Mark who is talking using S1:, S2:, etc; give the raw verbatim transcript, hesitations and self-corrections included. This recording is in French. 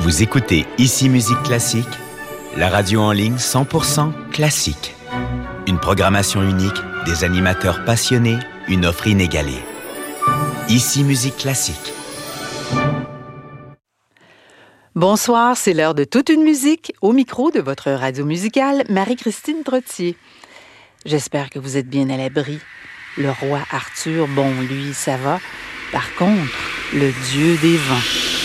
S1: Vous écoutez Ici Musique Classique, la radio en ligne cent pour cent classique. Une programmation unique, des animateurs passionnés, une offre inégalée. Ici Musique Classique.
S2: Bonsoir, c'est l'heure de toute une musique, au micro de votre radio musicale, Marie-Christine Trottier. J'espère que vous êtes bien à l'abri. Le roi Arthur, bon, lui, ça va. Par contre, le dieu des vents...